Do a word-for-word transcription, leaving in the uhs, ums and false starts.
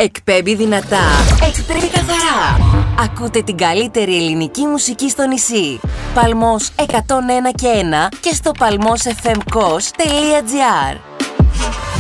Εκπέμπει δυνατά, εκτρέπει καθαρά. Ακούτε την καλύτερη ελληνική μουσική στο νησί. Παλμός εκατόν ένα και ένα και στο παλμός εφ εμ κος τελεία τζι άρ.